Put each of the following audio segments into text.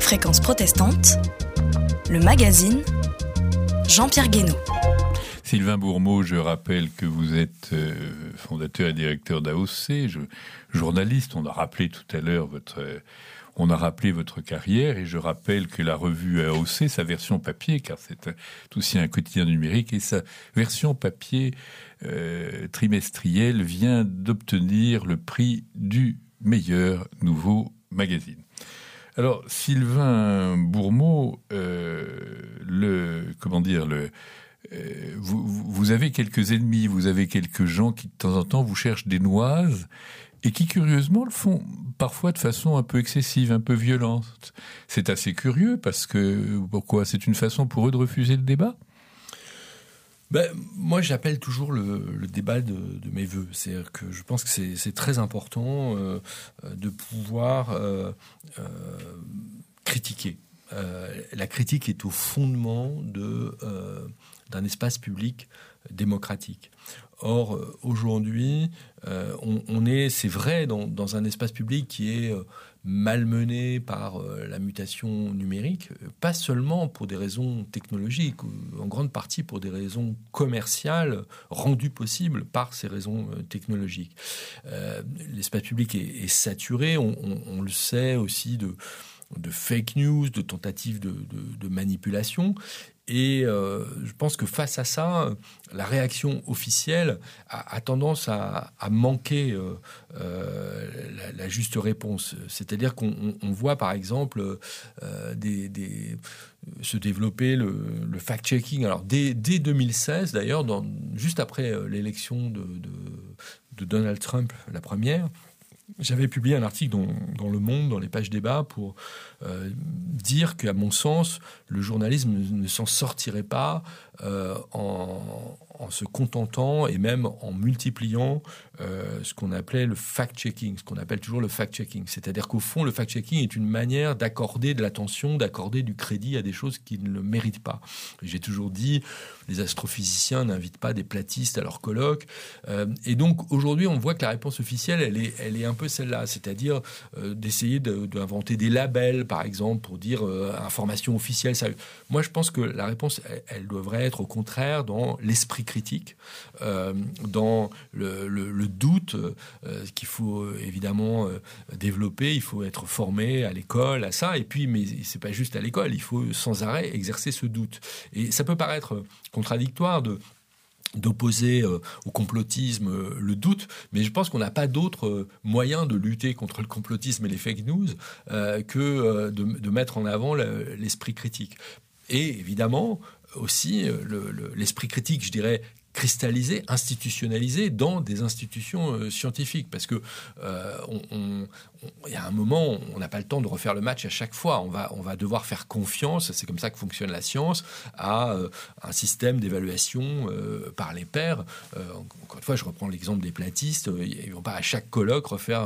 Fréquence protestante, le magazine Jean-Pierre Guénaud. Sylvain Bourmeau, je rappelle que vous êtes fondateur et directeur d'AOC, journaliste. On a rappelé tout à l'heure votre carrière, et je rappelle que la revue AOC, sa version papier, car c'est aussi un quotidien numérique, et sa version papier trimestrielle vient d'obtenir le prix du meilleur nouveau magazine. Alors, Sylvain Bourmeau, vous avez quelques ennemis, vous avez quelques gens qui de temps en temps vous cherchent des noises et qui curieusement le font parfois de façon un peu excessive, un peu violente. C'est assez curieux parce que pourquoi ? C'est une façon pour eux de refuser le débat ? Moi, j'appelle toujours le débat de mes voeux. C'est-à-dire que je pense que c'est très important de pouvoir critiquer. La critique est au fondement d'un espace public démocratique. Or, aujourd'hui, on est, c'est vrai, dans un espace public qui est malmené par la mutation numérique, pas seulement pour des raisons technologiques, en grande partie pour des raisons commerciales rendues possibles par ces raisons technologiques. L'espace public est saturé, on le sait aussi de fake news, de tentatives de manipulation. Et je pense que face à ça, la réaction officielle a tendance à manquer la juste réponse. C'est-à-dire qu'on voit par exemple se développer le fact-checking. Alors dès 2016 d'ailleurs, juste après l'élection de Donald Trump, la première, j'avais publié un article dans Le Monde, dans les pages débat, pour dire qu'à mon sens, le journalisme ne s'en sortirait pas en se contentant et même en multipliant ce qu'on appelait le fact-checking, ce qu'on appelle toujours le fact-checking. C'est-à-dire qu'au fond, le fact-checking est une manière d'accorder de l'attention, d'accorder du crédit à des choses qui ne le méritent pas. J'ai toujours dit, les astrophysiciens n'invitent pas des platistes à leur colloque. Et donc, aujourd'hui, on voit que la réponse officielle, elle est un peu celle-là. C'est-à-dire d'essayer d'inventer des labels, par exemple, pour dire information officielle. Ça... Moi, je pense que la réponse, elle devrait être au contraire dans l'esprit critique, dans le doute qu'il faut évidemment développer. Il faut être formé à l'école, à ça. Et puis, mais c'est pas juste à l'école. Il faut sans arrêt exercer ce doute. Et ça peut paraître contradictoire d'opposer au complotisme le doute, mais je pense qu'on n'a pas d'autre moyen de lutter contre le complotisme et les fake news que de mettre en avant l'esprit critique. Et évidemment, aussi, l'esprit critique, je dirais, cristallisé, institutionnalisé dans des institutions scientifiques. Parce que il y a un moment, on n'a pas le temps de refaire le match à chaque fois. On va devoir faire confiance, c'est comme ça que fonctionne la science, à un système d'évaluation par les pairs. Encore une fois, je reprends l'exemple des platistes. Ils ne vont pas à chaque colloque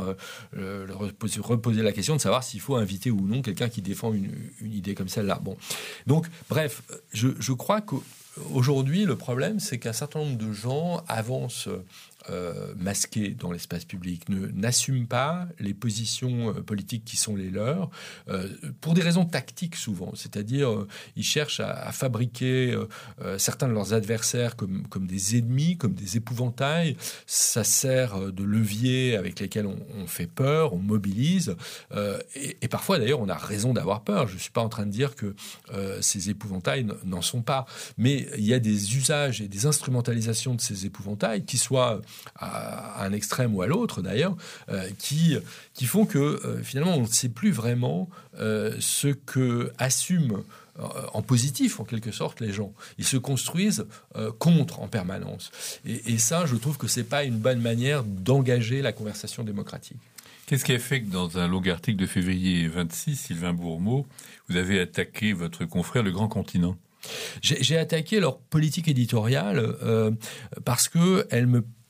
reposer la question de savoir s'il faut inviter ou non quelqu'un qui défend une idée comme celle-là. Bon. Donc, bref, je crois qu'aujourd'hui, le problème, c'est qu'un certain nombre de gens avancent masqués dans l'espace public, n'assument pas les positions politiques qui sont les leurs, pour des raisons tactiques souvent. C'est-à-dire, ils cherchent à fabriquer certains de leurs adversaires comme des ennemis, comme des épouvantails. Ça sert de levier avec lesquels on fait peur, on mobilise. Et parfois, d'ailleurs, on a raison d'avoir peur. Je ne suis pas en train de dire que ces épouvantails n'en sont pas. Mais il y a des usages et des instrumentalisations de ces épouvantails qui soient à un extrême ou à l'autre d'ailleurs, qui font que finalement on ne sait plus vraiment ce que assument en positif en quelque sorte les gens. Ils se construisent contre en permanence. Et ça, je trouve que c'est pas une bonne manière d'engager la conversation démocratique. Qu'est-ce qui a fait que dans un long article de février 26, Sylvain Bourmeau, vous avez attaqué votre confrère Le Grand Continent ? J'ai attaqué leur politique éditoriale parce qu'elle me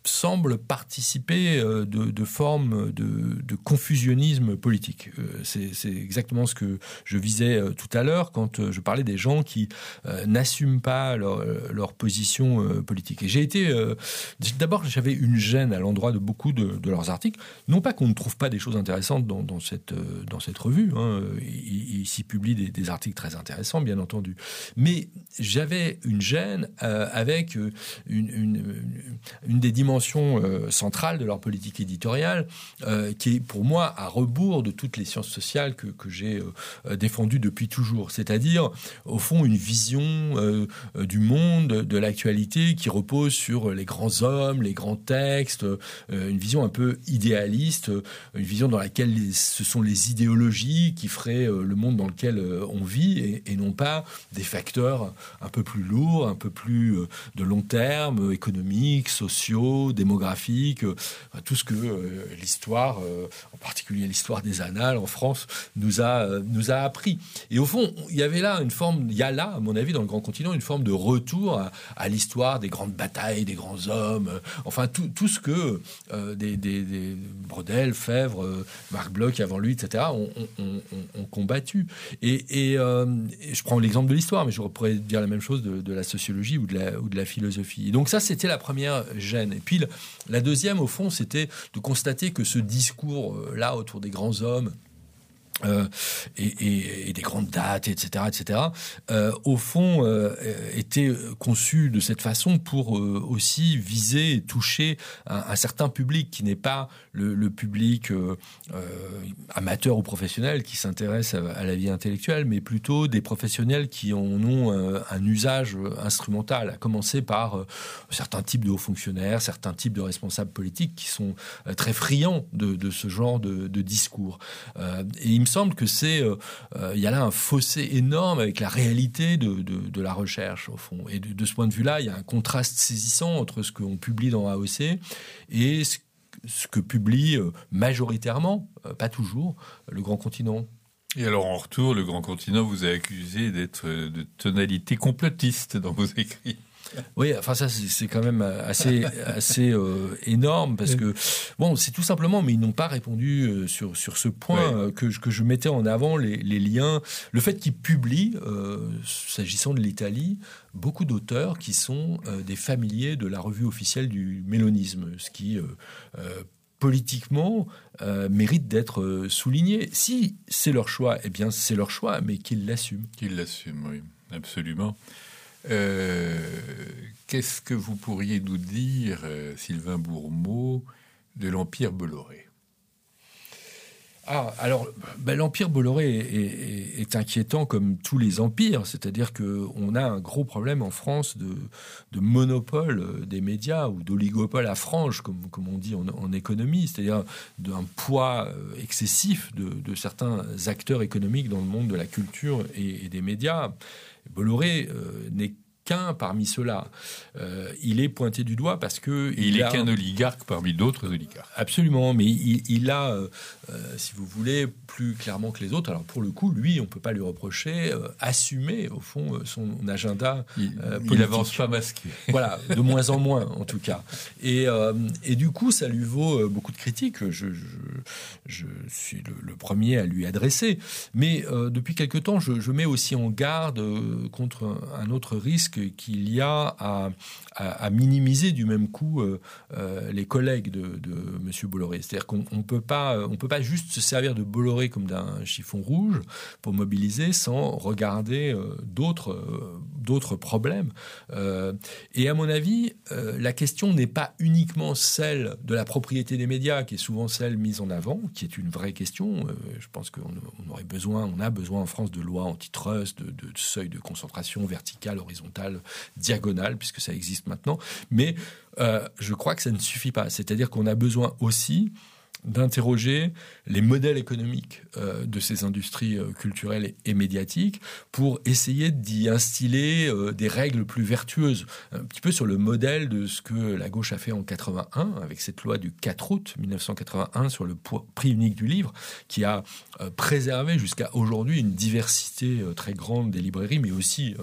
semble participer de formes de confusionnisme politique. C'est exactement ce que je visais tout à l'heure quand je parlais des gens qui n'assument pas leur position politique. Et d'abord, j'avais une gêne à l'endroit de beaucoup de leurs articles. Non pas qu'on ne trouve pas des choses intéressantes dans cette revue. Ils s'y publient des articles très intéressants, bien entendu. Mais j'avais une gêne avec une des dimensions centrale de leur politique éditoriale, qui est pour moi à rebours de toutes les sciences sociales que j'ai défendues depuis toujours. C'est-à-dire, au fond, une vision du monde, de l'actualité qui repose sur les grands hommes, les grands textes, une vision un peu idéaliste, une vision dans laquelle ce sont les idéologies qui feraient le monde dans lequel on vit et non pas des facteurs un peu plus lourds, un peu plus de long terme, économiques, sociaux, démographique, tout ce que l'histoire, en particulier l'histoire des annales en France, nous a appris. Et au fond, il y a là, à mon avis, dans le Grand Continent, une forme de retour à l'histoire des grandes batailles, des grands hommes, enfin tout ce que des Brodel, Fèvre, Marc Bloch avant lui, etc., ont combattu. Et je prends l'exemple de l'histoire, mais je pourrais dire la même chose de la sociologie ou de la philosophie. Et donc ça, c'était la première gêne. Et puis la deuxième, au fond, c'était de constater que ce discours-là autour des grands hommes et des grandes dates, etc., au fond, était conçu de cette façon pour aussi viser et toucher un certain public qui n'est pas le public amateur ou professionnel qui s'intéresse à la vie intellectuelle, mais plutôt des professionnels qui en ont un usage instrumental, à commencer par certains types de hauts fonctionnaires, certains types de responsables politiques qui sont très friands de ce genre de discours. Et il me semble que il y a là un fossé énorme avec la réalité de la recherche, au fond. Et de ce point de vue-là, il y a un contraste saisissant entre ce qu'on publie dans AOC et ce que publie majoritairement, pas toujours, le Grand Continent. Et alors, en retour, le Grand Continent vous a accusé d'être de tonalité complotiste dans vos écrits. Oui, enfin ça c'est quand même assez énorme parce que bon, c'est tout simplement, mais ils n'ont pas répondu sur ce point que je mettais en avant les liens, le fait qu'ils publient, s'agissant de l'Italie, beaucoup d'auteurs qui sont des familiers de la revue officielle du mélonisme, ce qui politiquement mérite d'être souligné. Si c'est leur choix, eh bien c'est leur choix, mais qu'ils l'assument. Qu'ils l'assument, oui, absolument. Qu'est-ce que vous pourriez nous dire, Sylvain Bourmeau, de l'Empire Bolloré ? Alors, l'Empire Bolloré est inquiétant comme tous les empires, c'est-à-dire qu'on a un gros problème en France de monopole des médias ou d'oligopole à frange, comme on dit en économie, c'est-à-dire d'un poids excessif de certains acteurs économiques dans le monde de la culture et des médias. Bolloré n'est qu'un parmi ceux-là. Il est pointé du doigt parce que... Il n'est qu'un oligarque parmi d'autres oligarques. Absolument, mais il a, si vous voulez, plus clairement que les autres. Alors pour le coup, lui, on ne peut pas lui reprocher, assumer au fond son agenda politique. Il n'avance pas masqué. Voilà, de moins en moins en tout cas. Et du coup, ça lui vaut beaucoup de critiques. Je suis le premier à lui adresser. Mais depuis quelque temps, je mets aussi en garde contre un autre risque qu'il y a à minimiser du même coup les collègues de M. Bolloré. C'est-à-dire qu'on ne peut pas juste se servir de Bolloré comme d'un chiffon rouge pour mobiliser sans regarder d'autres problèmes. Et à mon avis, la question n'est pas uniquement celle de la propriété des médias, qui est souvent celle mise en avant, qui est une vraie question. Je pense qu'on a besoin en France de lois antitrust, de seuils de concentration verticale, horizontale, diagonale, puisque ça existe maintenant. Mais je crois que ça ne suffit pas. C'est-à-dire qu'on a besoin aussi d'interroger les modèles économiques de ces industries culturelles et médiatiques pour essayer d'y instiller des règles plus vertueuses, un petit peu sur le modèle de ce que la gauche a fait en 81 avec cette loi du 4 août 1981 sur le prix unique du livre, qui a préservé jusqu'à aujourd'hui une diversité très grande des librairies, mais aussi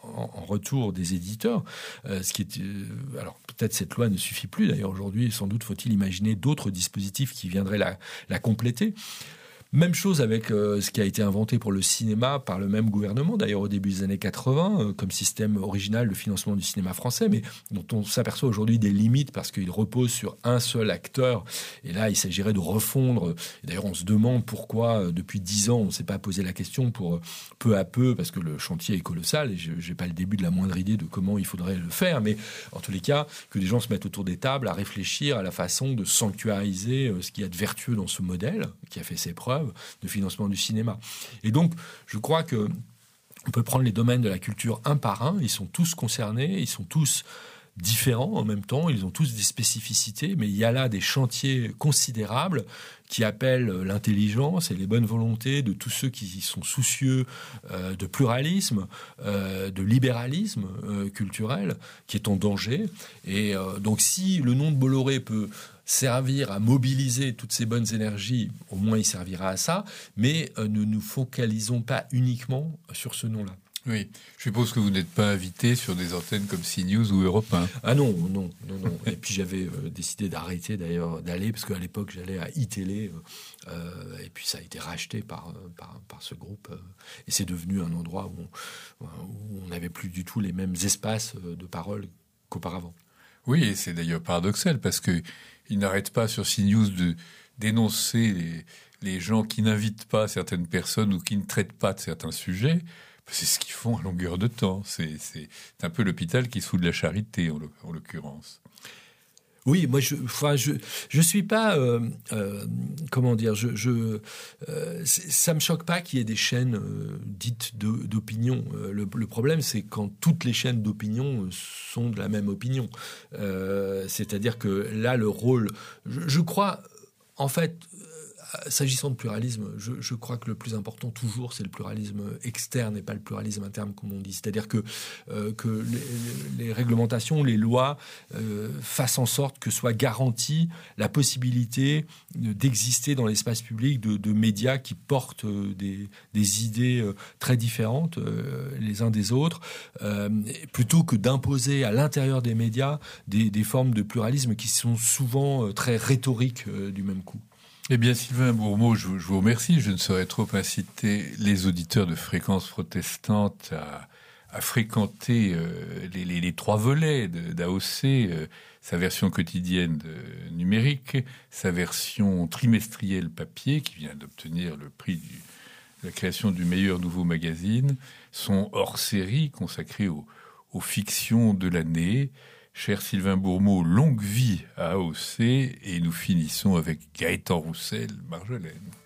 en retour des éditeurs. Ce qui est, alors peut-être cette loi ne suffit plus d'ailleurs aujourd'hui. Sans doute faut-il imaginer d'autres dispositifs qui viendraient la compléter. Même chose avec ce qui a été inventé pour le cinéma par le même gouvernement, d'ailleurs au début des années 80, comme système original de financement du cinéma français, mais dont on s'aperçoit aujourd'hui des limites parce qu'il repose sur un seul acteur. Et là, il s'agirait de refondre. Et d'ailleurs, on se demande pourquoi, depuis 10 ans, on ne s'est pas posé la question pour peu à peu, parce que le chantier est colossal et je n'ai pas le début de la moindre idée de comment il faudrait le faire, mais en tous les cas, que des gens se mettent autour des tables à réfléchir à la façon de sanctuariser ce qu'il y a de vertueux dans ce modèle qui a fait ses preuves de financement du cinéma. Et donc, je crois que on peut prendre les domaines de la culture un par un. Ils sont tous concernés, ils sont tous différents en même temps, ils ont tous des spécificités, mais il y a là des chantiers considérables qui appellent l'intelligence et les bonnes volontés de tous ceux qui sont soucieux de pluralisme, de libéralisme culturel, qui est en danger. Et donc si le nom de Bolloré peut servir à mobiliser toutes ces bonnes énergies, au moins il servira à ça, mais ne nous focalisons pas uniquement sur ce nom-là. Oui, je suppose que vous n'êtes pas invité sur des antennes comme CNews ou Europe 1. Ah non. Et puis j'avais décidé d'arrêter d'ailleurs d'aller, parce qu'à l'époque j'allais à iTélé, et puis ça a été racheté par ce groupe, et c'est devenu un endroit où on n'avait plus du tout les mêmes espaces de parole qu'auparavant. Oui, et c'est d'ailleurs paradoxal, parce qu'ils n'arrêtent pas sur CNews de dénoncer les gens qui n'invitent pas certaines personnes ou qui ne traitent pas de certains sujets. C'est ce qu'ils font à longueur de temps. C'est un peu l'hôpital qui se fout de la charité, en l'occurrence. Oui, moi, je suis pas, comment dire, ça me choque pas qu'il y ait des chaînes dites d'opinion. Le problème, c'est quand toutes les chaînes d'opinion sont de la même opinion. C'est-à-dire que là, le rôle, je crois, en fait. S'agissant de pluralisme, je crois que le plus important toujours, c'est le pluralisme externe et pas le pluralisme interne, comme on dit. C'est-à-dire que les réglementations, les lois fassent en sorte que soit garantie la possibilité d'exister dans l'espace public de médias qui portent des idées très différentes les uns des autres, plutôt que d'imposer à l'intérieur des médias des formes de pluralisme qui sont souvent très rhétoriques du même coup. Eh bien, Sylvain Bourmeau, je vous remercie. Je ne saurais trop inciter les auditeurs de Fréquences Protestantes à fréquenter les 3 volets d'AOC, sa version quotidienne numérique, sa version trimestrielle papier, qui vient d'obtenir le prix de la création du meilleur nouveau magazine, son hors-série consacré aux fictions de l'année. Cher Sylvain Bourmeau, longue vie à AOC, et nous finissons avec Gaëtan Roussel, Marjolaine.